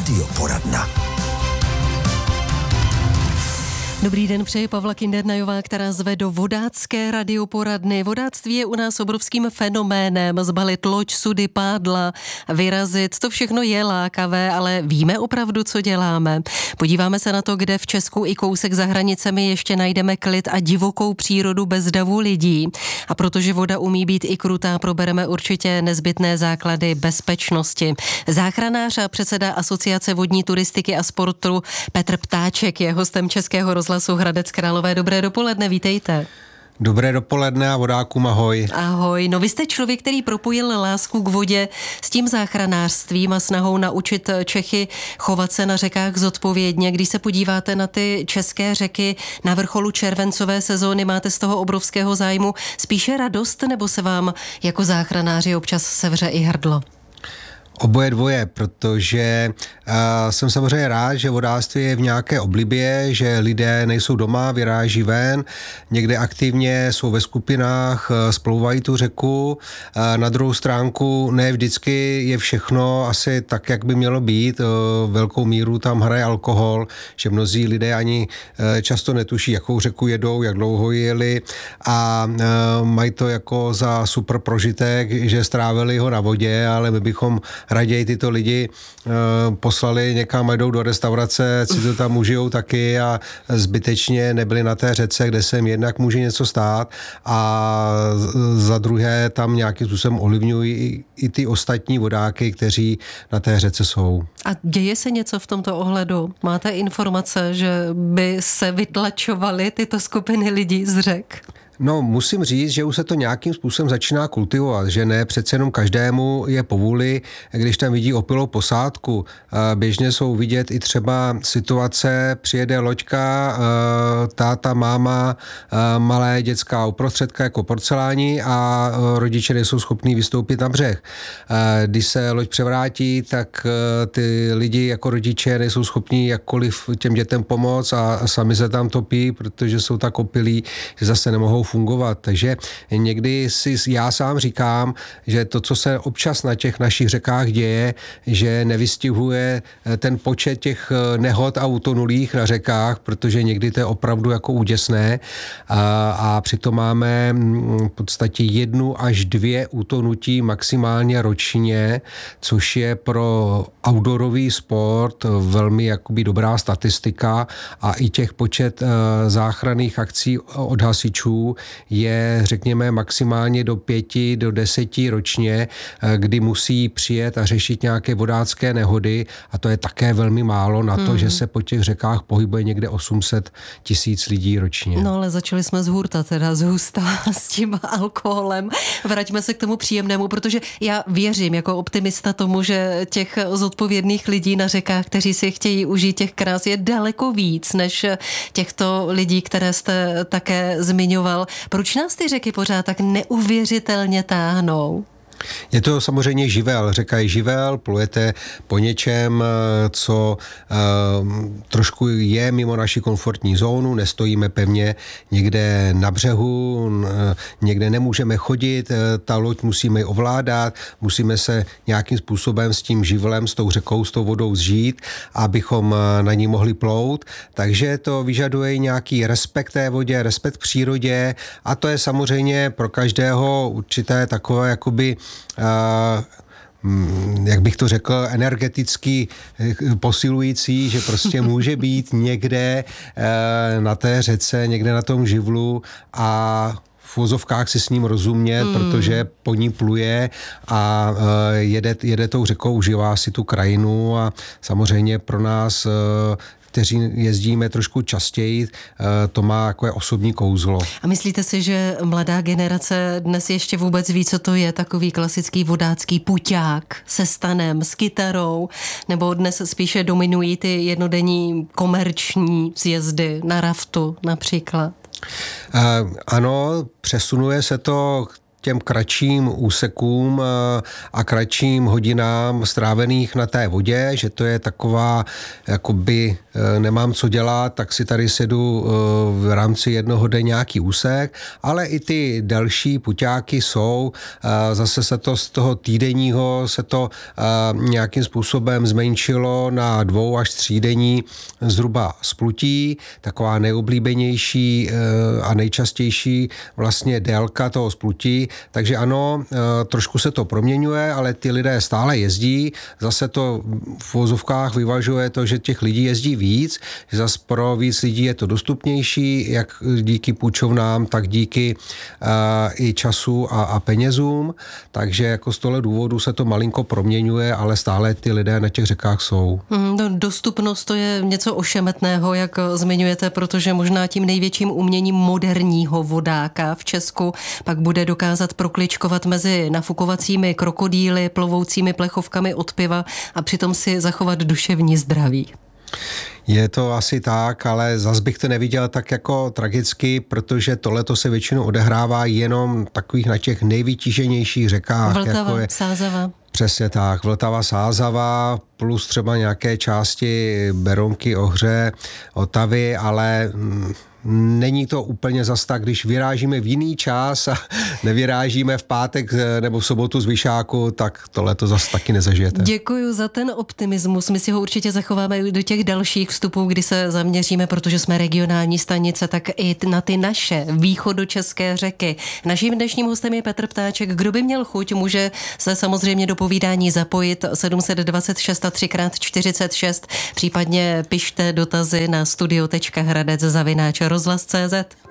Radioporadna. Dobrý den, přeji Pavla Kindernajová, která zve do vodácké radioporadny. Vodáctví je u nás obrovským fenoménem. Zbalit loď, sudy, pádla, vyrazit, to všechno je lákavé, ale víme opravdu, co děláme. Podíváme se na to, kde v Česku i kousek za hranicemi ještě najdeme klid a divokou přírodu bez davu lidí. A protože voda umí být i krutá, probereme určitě nezbytné základy bezpečnosti. Záchranář a předseda Asociace vodní turistiky a sportu Petr Ptáček je hostem Českého rozhlasu Hradec Králové. Dobré dopoledne, vítejte. Dobré dopoledne a vodákům ahoj. Ahoj, no vy jste člověk, který propojil lásku k vodě s tím záchranářstvím a snahou naučit Čechy chovat se na řekách zodpovědně. Když se podíváte na ty české řeky na vrcholu červencové sezóny, máte z toho obrovského zájmu spíše radost, nebo se vám jako záchranáři občas sevře i hrdlo? Oboje dvoje, protože jsem samozřejmě rád, že vodáctví je v nějaké oblibě, že lidé nejsou doma, vyráží ven, někde aktivně jsou ve skupinách, splouvají tu řeku. Na druhou stránku ne vždycky je všechno asi tak, jak by mělo být. Velkou míru tam hraje alkohol, že mnozí lidé ani často netuší, jakou řeku jedou, jak dlouho jeli a mají to jako za super prožitek, že strávili ho na vodě, ale my bychom raději tyto lidi poslali někam, jdou do restaurace, si to tam užijou taky a zbytečně nebyli na té řece, kde se jim jednak může něco stát a za druhé tam nějakým způsobem ovlivňují i ty ostatní vodáky, kteří na té řece jsou. A děje se něco v tomto ohledu? Máte informace, že by se vytlačovaly tyto skupiny lidí z řek? No, musím říct, že už se to nějakým způsobem začíná kultivovat, že ne přece jenom každému je povůli, když tam vidí opilou posádku. Běžně jsou vidět i třeba situace, přijede loďka, táta, máma, malé dětská uprostředka jako porceláni a rodiče nejsou schopní vystoupit na břeh. Když se loď převrátí, tak ty lidi jako rodiče nejsou schopní jakkoliv těm dětem pomoct a sami se tam topí, protože jsou tak opilí, že zase nemohou fungovat. Takže někdy si já sám říkám, že to, co se občas na těch našich řekách děje, že nevystihuje ten počet těch nehod a utonulých na řekách, protože někdy to je opravdu jako úděsné a přitom máme v podstatě 1 až 2 utonutí maximálně ročně, což je pro outdoorový sport velmi jakoby dobrá statistika a i těch počet záchranných akcí od hasičů je, řekněme, maximálně do 5 do 10 ročně, kdy musí přijet a řešit nějaké vodácké nehody a to je také velmi málo na to, že se po těch řekách pohybuje někde 800 000 lidí ročně. No ale začali jsme z hurta, teda z husta s tím alkoholem. Vraťme se k tomu příjemnému, protože já věřím jako optimista tomu, že těch zodpovědných lidí na řekách, kteří si chtějí užít těch krás, je daleko víc než těchto lidí, které jste také zmiňoval. Proč nás ty řeky pořád tak neuvěřitelně táhnou? Je to samozřejmě živel. Řeka je živel, plujete po něčem, co trošku je mimo naši komfortní zónu, nestojíme pevně někde na břehu, někde nemůžeme chodit, ta loď musíme ovládat, musíme se nějakým způsobem s tím živlem, s tou řekou, s tou vodou zžít, abychom na ní mohli plout. Takže to vyžaduje nějaký respekt té vodě, respekt přírodě a to je samozřejmě pro každého určité takové jakoby jak bych to řekl, energeticky posilující, že prostě může být někde na té řece, někde na tom živlu a v uvozovkách si s ním rozumět, protože po ní pluje a jede tou řekou, užívá si tu krajinu a samozřejmě pro nás kteří jezdíme trošku častěji, to má jako osobní kouzlo. A myslíte si, že mladá generace dnes ještě vůbec ví, co to je takový klasický vodácký puťák se stanem, s kytarou, nebo dnes spíše dominují ty jednodenní komerční sjezdy na raftu například? Ano, přesunuje se to těm kratším úsekům a kratším hodinám strávených na té vodě, že to je taková, jakoby nemám co dělat, tak si tady sedu v rámci jednoho dne nějaký úsek, ale i ty delší puťáky jsou, zase se to z toho týdenního se to nějakým způsobem zmenšilo na 2 až 3 denní zhruba splutí, taková nejoblíbenější a nejčastější vlastně délka toho splutí, takže ano, trošku se to proměňuje, ale ty lidé stále jezdí, zase to v vozovkách vyvažuje to, že těch lidí jezdí víc, že zase pro víc lidí je to dostupnější, jak díky půjčovnám, tak díky i času a penězům, takže jako z tohle důvodu se to malinko proměňuje, ale stále ty lidé na těch řekách jsou. Dostupnost to je něco ošemetného, jak zmiňujete, protože možná tím největším uměním moderního vodáka v Česku pak bude dokázat prokličkovat mezi nafukovacími krokodýly, plovoucími plechovkami od piva a přitom si zachovat duševní zdraví. Je to asi tak, ale zas bych to neviděl tak jako tragicky, protože tohleto se většinou odehrává jenom takových na těch nejvytíženějších řekách. Vltava, jako je, Sázava. Přesně tak, Vltava, Sázava, plus třeba nějaké části Berounky, Ohře, Otavy, ale není to úplně zas tak, když vyrážíme v jiný čas a nevyrážíme v pátek nebo v sobotu z Vyšáku, tak tohle to zas taky nezažijete. Děkuju za ten optimismus. My si ho určitě zachováme do těch dalších vstupů, kdy se zaměříme, protože jsme regionální stanice, tak i na ty naše východočeské řeky. Naším dnešním hostem je Petr Ptáček. Kdo by měl chuť, může se samozřejmě do povídání zapojit 726 a 3x46, případně pište dotazy na studio.hradec@rozhlas.cz.